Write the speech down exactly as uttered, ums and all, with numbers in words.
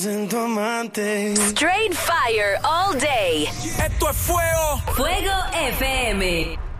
Straight fire all day. Esto es fuego. Fuego F M.